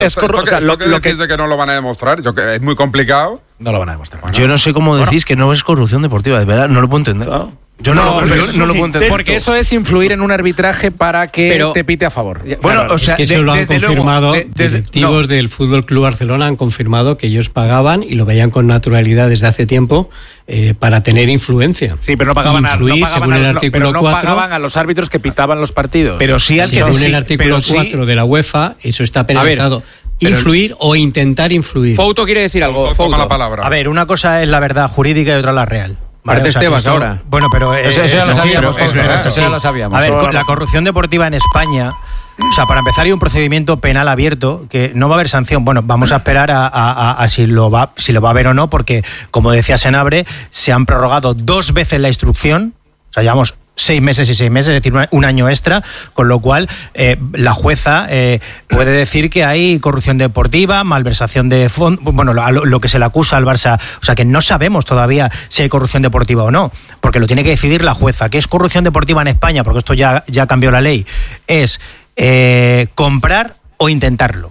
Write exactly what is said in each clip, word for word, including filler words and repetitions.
es corrupción. O sea, lo, lo que dice que no lo van a demostrar, yo, que es muy complicado. No lo van a demostrar. Bueno, yo no sé cómo decís bueno. que no es corrupción deportiva, de verdad, no lo puedo entender. ¿No? Yo no, no, no, yo no lo puedo entender. Porque eso es influir en un arbitraje para que pero, te pite a favor. Bueno, claro, o sea, es que eso de, lo han confirmado. Luego, de, directivos no. del Fútbol Club Barcelona han confirmado que ellos pagaban y lo veían con naturalidad desde hace tiempo eh, para tener influencia. Sí, pero no pagaban, influir, a, no pagaban, según a, el artículo no, cuatro, pero no pagaban a los árbitros que pitaban los partidos. Pero sí al que según sí, el artículo cuatro sí. de la UEFA, eso está penalizado. Pero influir o intentar influir. Fouto quiere decir algo. Fouto, toma la palabra. A ver, una cosa es la verdad jurídica y otra la real. Vale, Parece o sea, Estebas esto, ahora. Bueno, pero eh, eso, eso ya es lo así, sabíamos. Es verdad, eso ya lo sabíamos. A ver, la corrupción deportiva en España, o sea, para empezar hay un procedimiento penal abierto que no va a haber sanción. Bueno, vamos a esperar a, a, a, a si lo va si lo va a haber o no, porque como decía Senabre, se han prorrogado dos veces la instrucción. O sea, llevamos seis meses y seis meses, es decir, un año extra, con lo cual eh, la jueza eh, puede decir que hay corrupción deportiva, malversación de fondos, bueno, lo, lo que se le acusa al Barça, o sea que no sabemos todavía si hay corrupción deportiva o no, porque lo tiene que decidir la jueza. ¿Qué es corrupción deportiva en España? Porque esto ya, ya cambió la ley. Es eh, comprar o intentarlo.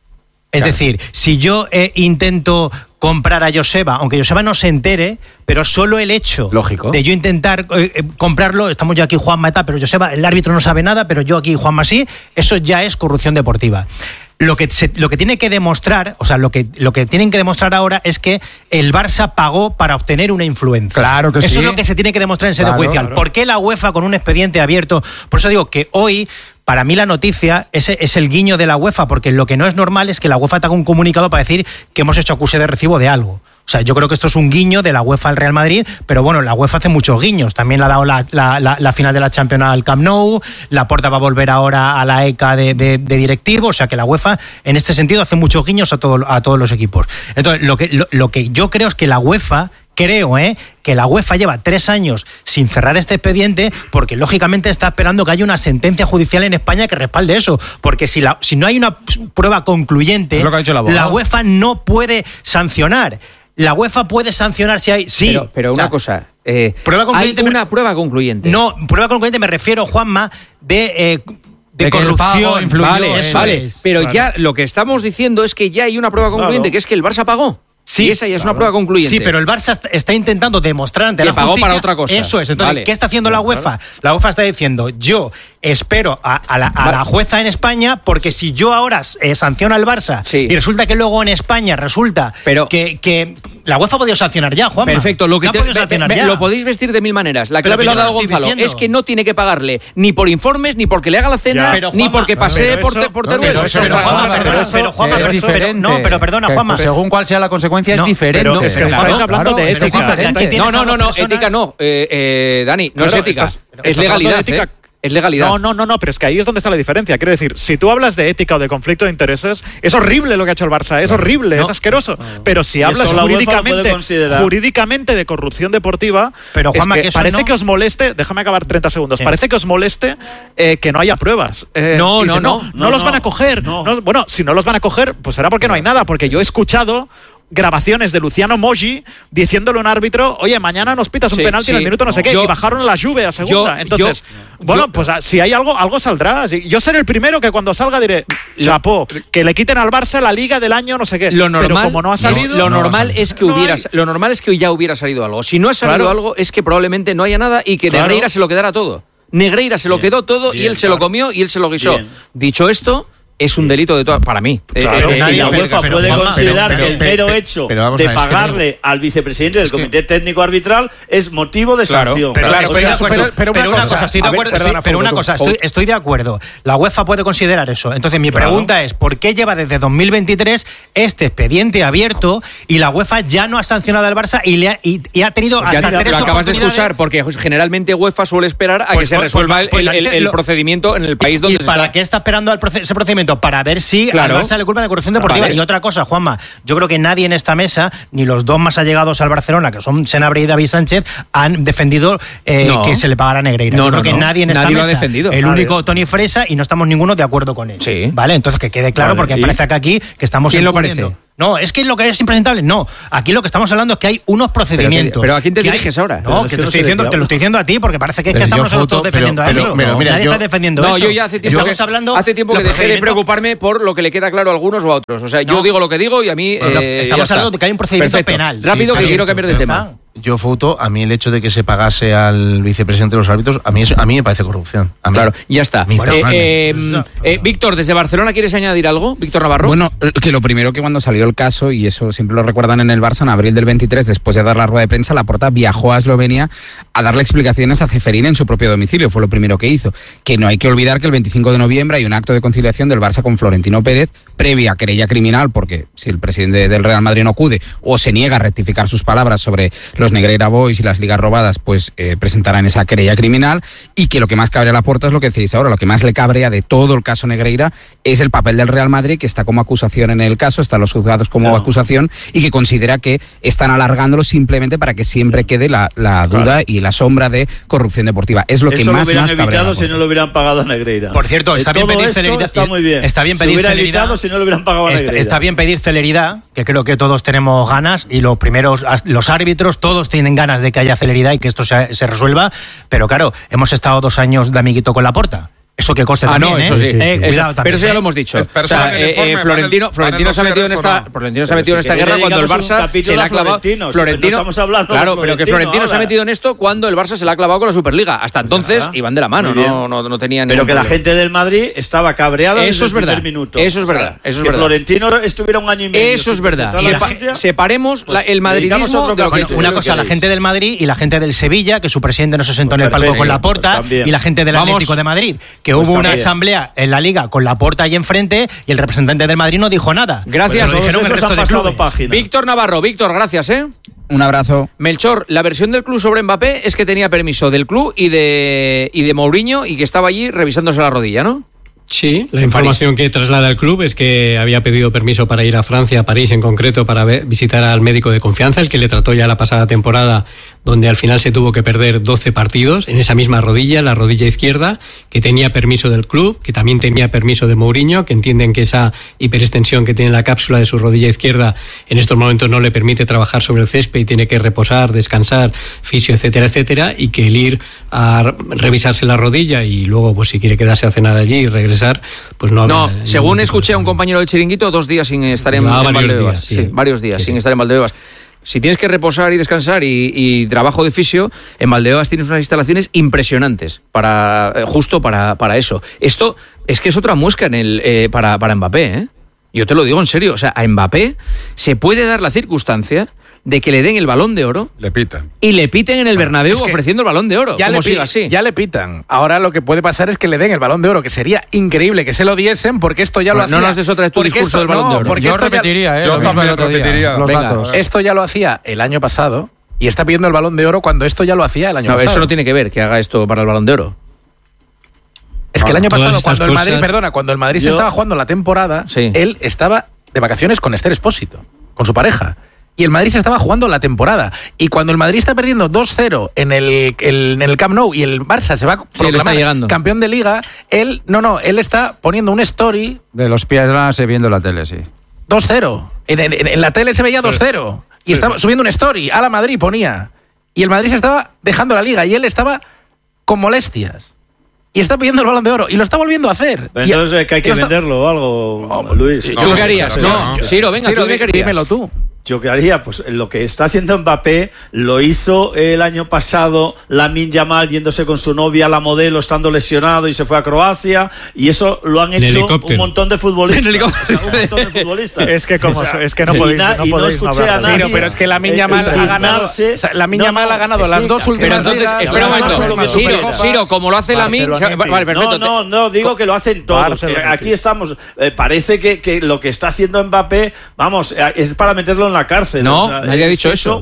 Es claro. decir, si yo eh, intento comprar a Joseba, aunque Joseba no se entere, pero solo el hecho Lógico. de yo intentar eh, comprarlo, estamos ya aquí Juanma y tal, pero Joseba, el árbitro no sabe nada, pero yo aquí Juanma sí, eso ya es corrupción deportiva. Lo que, se, lo que tiene que demostrar, o sea, lo que, lo que tienen que demostrar ahora es que el Barça pagó para obtener una influencia. Claro que eso sí. es lo que se tiene que demostrar en sede claro, judicial. Claro. ¿Por qué la UEFA con un expediente abierto? Por eso digo que hoy, para mí la noticia es, es el guiño de la UEFA, porque lo que no es normal es que la UEFA te haga un comunicado para decir que hemos hecho acuse de recibo de algo. O sea, yo creo que esto es un guiño de la UEFA al Real Madrid, pero bueno, la UEFA hace muchos guiños. También le ha dado la, la, la, la final de la Champions al Camp Nou, Laporta va a volver ahora a la E C A de, de, de directivo, o sea que la UEFA en este sentido hace muchos guiños a, todo, a todos los equipos. Entonces, lo que, lo, lo que yo creo es que la UEFA... Creo ¿eh? que la UEFA lleva tres años sin cerrar este expediente porque lógicamente está esperando que haya una sentencia judicial en España que respalde eso, porque si, la, si no hay una prueba concluyente, la, la UEFA no puede sancionar. La UEFA puede sancionar si hay... Sí, pero, pero una o sea, cosa... Eh, prueba concluyente, hay una me, prueba concluyente. No, prueba concluyente me refiero, Juanma, de... Eh, De, de corrupción. Vale, eso vale. Es. Pero claro. ya lo que estamos diciendo es que ya hay una prueba concluyente, claro. que es que el Barça pagó. Sí, y esa ya es claro. una prueba concluyente. Sí, pero el Barça está intentando demostrar ante que la pagó justicia... para otra cosa. Eso es. Entonces, vale. ¿qué está haciendo la UEFA? La UEFA está diciendo, yo espero a, a, la, a vale. la jueza en España, porque si yo ahora eh, sanciono al Barça sí. y resulta que luego en España resulta pero, que, que la UEFA ha podido sancionar ya, Juanma. Perfecto, lo que te, be, be, lo podéis vestir de mil maneras. La clave lo ha dado Gonzalo. Es que no tiene que pagarle ni por informes, ni porque le haga la cena, ya, ni porque pasee por, te, por Teruel. Pero Juanma, pero Juanma, no, pero perdona, Juanma. Según cuál sea la consecuencia es diferente. No, es que estáis hablando de ética. No, no, no, no, ética no. Eh, eh, Dani, no claro, es ética. Estás, es estás legalidad. Eh. Es legalidad. No, no, no, no, pero es que ahí es donde está la diferencia. Quiero decir, si tú hablas de ética o de conflicto de intereses, es horrible lo que ha hecho el Barça, es horrible, no, es asqueroso. No, no. Pero si hablas jurídicamente, jurídicamente de corrupción deportiva, pero, Juanma, es que que parece no... que os moleste, déjame acabar treinta segundos, sí. parece que os moleste eh, que no haya pruebas. Eh, no, dice, no, no, no, no, no los van a coger. No. No, bueno, si no los van a coger, pues será porque no hay nada, porque yo he escuchado grabaciones de Luciano Moggi diciéndole a un árbitro, oye, mañana nos pitas un sí, penalti sí, en el minuto no sé no, qué, yo, y bajaron a la Juve a segunda. Yo, Entonces, yo, bueno, yo, pues si hay algo, algo saldrá. Yo seré el primero que cuando salga diré, chapó, que le quiten al Barça la Liga del año no sé qué. Lo normal, pero como no ha salido... Lo no, normal no, es que no hubiera, hay... lo normal es que ya hubiera salido algo. Si no ha salido claro. algo, es que probablemente no haya nada y que claro. Negreira se lo quedara todo. Negreira se lo bien, quedó todo bien, y él claro. se lo comió y él se lo guisó. Bien. Dicho esto... Es un delito de toda, para mí. Claro, eh, eh, nadie, la UEFA pero, puede pero, considerar pero, pero, que el mero hecho pero, pero, de pagarle es que no, al vicepresidente del Comité es que, Técnico Arbitral es motivo de claro, sanción. Pero, claro, estoy de acuerdo. Pero, pero, pero una cosa, cosa estoy de acuerdo. Ver, perdona, estoy, pero una cosa, estoy, estoy de acuerdo. La UEFA puede considerar eso. Entonces mi claro. pregunta es, ¿por qué lleva desde dos mil veintitrés este expediente abierto y la UEFA ya no ha sancionado al Barça y, le ha, y, y ha tenido porque hasta tres lo acabas de escuchar, porque generalmente UEFA suele esperar a que se resuelva el procedimiento en el país donde se está. ¿Y para qué está esperando ese procedimiento? Para ver si claro. al Barça le culpa de corrupción deportiva. Vale. Y otra cosa, Juanma, yo creo que nadie en esta mesa, ni los dos más allegados al Barcelona, que son Senabre y David Sánchez, han defendido eh, no. que se le pagara a Negreira. No, yo creo no, que no. nadie en esta nadie mesa, lo ha defendido. el nadie. único Toni Fresa, y no estamos ninguno de acuerdo con él. Sí. Vale, entonces que quede claro, vale. porque ¿y? parece que aquí que estamos ¿Quién lo parece? No, es que lo que es impresentable, no. Aquí lo que estamos hablando es que hay unos procedimientos. Pero, pero ¿a quién te diriges hay... ahora? No, que, que te, no estoy diciendo, te lo estoy diciendo a ti porque parece que, es que estamos nosotros todos defendiendo pero, a eso. Pero, pero, no, mira, nadie yo, está defendiendo no, eso. No, yo ya hace tiempo estamos que, hablando hace tiempo que dejé de preocuparme por lo que le queda claro a algunos o a otros. O sea, no. yo digo lo que digo y a mí. Bueno, eh, estamos hablando de que hay un procedimiento Perfecto. penal. Rápido, sí, que quiero cambiar de tema. Está. Yo, Fouto, a mí el hecho de que se pagase al vicepresidente de los árbitros, a mí, es, a mí me parece corrupción. A mí. Claro, ya está. Bueno, eh, eh, eh, Víctor, desde Barcelona, ¿quieres añadir algo? Víctor Navarro. Bueno, que lo primero que cuando salió el caso, y eso siempre lo recuerdan en el Barça, en abril del veintitrés, después de dar la rueda de prensa, Laporta viajó a Eslovenia a darle explicaciones a Ceferín en su propio domicilio. Fue lo primero que hizo. Que no hay que olvidar que el veinticinco de noviembre hay un acto de conciliación del Barça con Florentino Pérez, previa querella criminal, porque si el presidente del Real Madrid no acude o se niega a rectificar sus palabras sobre los Negreira Boys y las ligas robadas, pues eh, presentarán esa querella criminal, y que lo que más cabrea a Laporta es lo que decís ahora, lo que más le cabrea de todo el caso Negreira es el papel del Real Madrid, que está como acusación en el caso, están los juzgados como no. acusación, y que considera que están alargándolo simplemente para que siempre quede la, la duda claro. y la sombra de corrupción deportiva. Es lo Eso que lo más, más cabrea. Eso si no lo hubieran pagado a Negreira. Por cierto, está bien pedir celeridad. Está muy bien. Está bien pedir celeridad. Si no lo hubieran pagado a está, está bien pedir celeridad, que creo que todos tenemos ganas, y los primeros, los árbitros, todos tienen ganas de que haya celeridad y que esto se, se resuelva, pero claro, hemos estado dos años de amiguito con Laporta. Eso que coste ah, también, no, eso ¿eh? sí, sí, eh sí. Cuidado eso, también. Pero eso ya ¿eh? lo hemos dicho. Es o sea, eh, eh, Florentino, Florentino se ha metido en esta, Florentino se ha metido en esta guerra cuando el Barça se le ha clavado. Florentino, Florentino, no estamos hablando claro, de pero que Florentino ahora. se ha metido en esto cuando el Barça se le ha clavado con la Superliga. Hasta entonces Ajá. iban de la mano, no, no, no tenían. Pero que problema. la gente del Madrid estaba cabreada desde eso es el primer verdad. minuto. Eso es verdad. O sea, eso es que verdad. Florentino estuviera un año y medio. Eso es verdad. Sepa- separemos pues, el madridismo de lo que bueno, una cosa, la gente del Madrid y la gente del Sevilla, que su presidente no se sentó pues en el palco perfecto, con Laporta, pues y la gente del Vamos. Atlético de Madrid, que Pues hubo una también. asamblea en la Liga con Laporta ahí enfrente y el representante del Madrid no dijo nada. Gracias. Pues lo dijeron el Todos esos resto han de pasado clubes. página. Víctor Navarro, Víctor, gracias, ¿eh? Un abrazo. Melchor, la versión del club sobre Mbappé es que tenía permiso del club y de, y de Mourinho y que estaba allí revisándose la rodilla, ¿no? Sí, la información que traslada el club es que había pedido permiso para ir a Francia, a París en concreto, para ver, visitar al médico de confianza, el que le trató ya la pasada temporada, donde al final se tuvo que perder doce partidos en esa misma rodilla, la rodilla izquierda, que tenía permiso del club, que también tenía permiso de Mourinho, que entienden que esa hiperextensión que tiene la cápsula de su rodilla izquierda en estos momentos no le permite trabajar sobre el césped y tiene que reposar, descansar, fisio, etcétera, etcétera, y que el ir a revisarse la rodilla y luego, pues si quiere quedarse a cenar allí y regresar, pues no No, había según escuché a un compañero del Chiringuito, dos días sin estar en, en Valdebebas. Sí. Sí, varios días sí. sin estar en Valdebebas. Si tienes que reposar y descansar y, y trabajo de fisio, en Valdebebas tienes unas instalaciones impresionantes para eh, justo para, para eso. Esto es que es otra muesca en el, eh, para, para Mbappé, ¿eh? Yo te lo digo en serio. O sea, a Mbappé se puede dar la circunstancia de que le den el Balón de Oro. Le pitan. Y le piten en el Bernabéu es que ofreciendo el Balón de Oro. Ya, como le, siga así. ya le pitan. Ahora lo que puede pasar es que le den el Balón de Oro, que sería increíble que se lo diesen, porque esto ya bueno, lo hacía. No nos des otra vez tu discurso esto, del Balón no, de Oro. Porque Yo esto repetiría, ya, ¿eh? Yo también repetiría los Venga, datos. Esto ya lo hacía el año pasado y está pidiendo el Balón de Oro cuando esto ya lo hacía el año No, pasado. eso no tiene que ver que haga esto para el Balón de Oro. Es que el año Todas pasado, estas cuando el Madrid, cosas- perdona, cuando el Madrid se Yo- estaba jugando la temporada, Sí. él estaba de vacaciones con Esther Expósito, con su pareja. Y el Madrid se estaba jugando la temporada. Y cuando el Madrid está perdiendo dos cero en el, el- en el Camp Nou y el Barça se va a le está proclamar llegando. campeón de Liga, él, no, no, él está poniendo un story De los piedras viendo la tele, sí. dos cero. En, en- en la tele se veía dos cero. Y estaba subiendo un story. A la Madrid ponía. Y el Madrid se estaba dejando la Liga y él estaba con molestias. Y está pidiendo el Balón de Oro. Y lo está volviendo a hacer. Pero Y- entonces es que hay y que lo está- venderlo o algo, Luis. ¿Tú No, qué sí, harías? claro, No, no. Ciro, venga, Ciro, tú dime qué harías. dímelo tú. Yo qué haría, pues lo que está haciendo Mbappé lo hizo el año pasado Lamine Yamal yéndose con su novia, la modelo, estando lesionado y se fue a Croacia, y eso lo han En hecho helicóptero. un montón de futbolistas. En helicóptero. O sea, un montón de futbolistas. Es que como O sea, es que no y podéis, na- no y no podéis escuché hablar a de nadie. eso. Sí, pero es que Lamine Eh, Yamal ha ganado, indignarse. o sea, Lamine No, Yamal ha ganado sí, las dos que- últimas Pero entonces, ligas, espera un ha ganado momento. las Ciro, Supercopas. Ciro, como lo hace Lamine. Barcelonetti. Vale, perfecto. No, no, no, digo que lo hacen todos. Barcelonetti. Aquí estamos. eh, parece que, que lo que está haciendo Mbappé, vamos, eh, es para meterlo en la cárcel. No, O sea, nadie ha es dicho eso.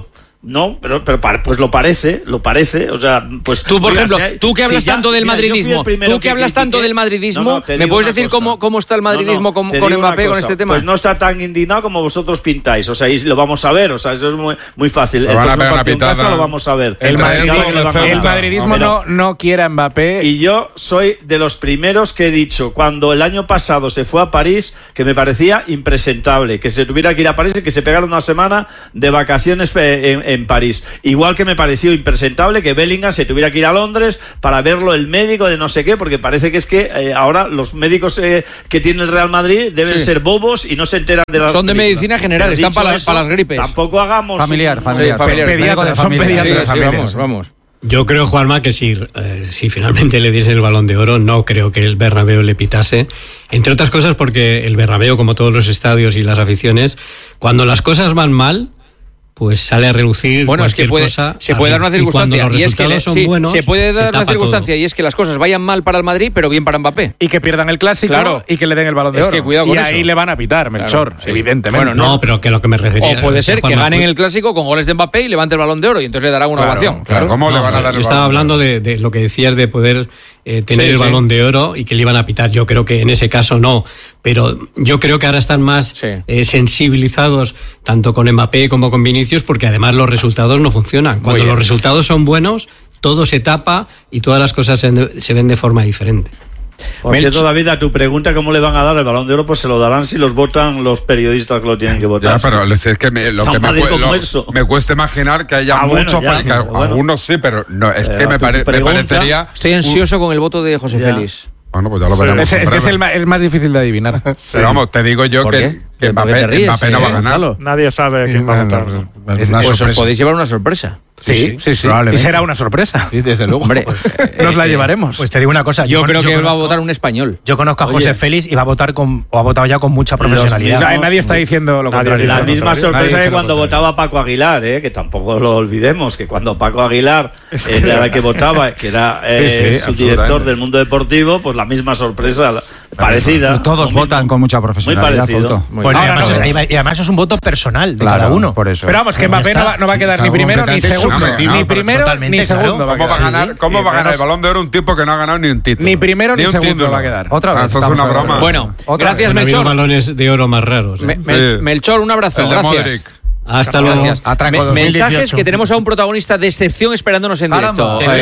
No, pero, pero pues lo parece, lo parece. O sea, pues tú, por ejemplo, si tú que hablas si ya, tanto del mira, madridismo, tú que hablas tanto del madridismo, no, no, ¿me puedes decir cómo, cómo está el madridismo no, no, con, con Mbappé con este tema? Pues no está tan indignado como vosotros pintáis. O sea, y lo vamos a ver. O sea, eso es muy, muy fácil. El próximo partido en casa lo vamos a ver. El, madridismo, el madridismo no, no quiere a Mbappé. Y yo soy de los primeros que he dicho, cuando el año pasado se fue a París, que me parecía impresentable, que se tuviera que ir a París y que se pegara una semana de vacaciones en, en París. Igual que me pareció impresentable que Bellingham se tuviera que ir a Londres para verlo el médico de no sé qué, porque parece que es que eh, ahora los médicos eh, que tiene el Real Madrid deben sí. ser bobos y no se enteran de las Son de películas. Medicina general, pero están para las, para las gripes. Tampoco hagamos... Familiar, un... familiar. Sí, familiar. Pediatras, son pediatras. Sí, sí, vamos, vamos. Yo creo, Juanma, que si, eh, si finalmente le diesen el Balón de Oro, no creo que el Bernabéu le pitase. Entre otras cosas porque el Bernabéu, como todos los estadios y las aficiones, cuando las cosas van mal, pues sale a relucir bueno, es que puede, cosa. Se puede dar una circunstancia. Y, y es que le, son sí, buenos, se puede dar se una circunstancia todo. Y es que las cosas vayan mal para el Madrid, pero bien para Mbappé. Y que pierdan el clásico claro. y que le den el Balón de es Oro. Que cuidado con y eso. ahí le van a pitar, Melchor, claro, sí. evidentemente. Bueno, no, no, pero que lo que me refería. O puede ser que ganen el clásico con goles de Mbappé y levante el Balón de Oro y entonces le dará una claro, ovación. Claro. ¿Cómo no, le van a dar yo el estaba balón hablando de, de lo que decías de poder eh, tener sí, el sí. Balón de Oro y que le iban a pitar. Yo creo que en ese caso no, pero yo creo que ahora están más sí. eh, sensibilizados tanto con Mbappé como con Vinicius, porque además los resultados no funcionan. Cuando los resultados son buenos, todo se tapa y todas las cosas se, se ven de forma diferente. Por cierto, David, a tu pregunta, ¿cómo le van a dar el Balón de Oro? Pues se lo darán si los votan los periodistas que lo tienen que votar. Ya, pero es que me, lo que me, lo, me cuesta imaginar que haya ah, muchos bueno, ya, bueno. Algunos sí, pero no, es eh, que me, pare, me parecería... Estoy ansioso un... con el voto de José ya. Félix. Bueno, pues ya lo veremos. Es, es que es el, el más difícil de adivinar. Sí. Pero vamos, te digo yo que, que Mbappé, ríes, Mbappé no va a ganar. Nadie sabe quién va a votar. Pues os podéis llevar una sorpresa. Sí, sí, sí. Y será una sorpresa. Sí, desde luego. Hombre, nos la llevaremos. Pues te digo una cosa. Yo, yo creo yo que conozco, va a votar un español. Yo conozco a José Oye. Félix y va a votar con, o ha votado ya con mucha profesionalidad. Mismos, nadie está diciendo lo contrario. La misma sorpresa que cuando votaba Paco Aguilar, ¿eh? Que tampoco lo olvidemos, que cuando Paco Aguilar era el que votaba, que era eh, sí, sí, su director del mundo deportivo, pues la misma sorpresa parecida. Todos votan con mucha profesionalidad. Muy parecido. Muy bueno, y, además no, es, y además es un voto personal de claro, cada uno. Por eso. Pero vamos, que Mbappé no va, no va a quedar ni primero ni segundo. Ni primero ni segundo. ¿Cómo va a ganar, cómo va a ganar el Balón de Oro un tipo que no ha ganado ni un título? Ni primero ni, ni segundo título. Va a quedar. Otra vez. Eso es una broma. Bueno, gracias, Melchor. Balones de oro más raros. ¿eh? Sí. Melchor, un abrazo. Gracias. Hasta luego. Mensajes que tenemos a un protagonista de excepción esperándonos en directo.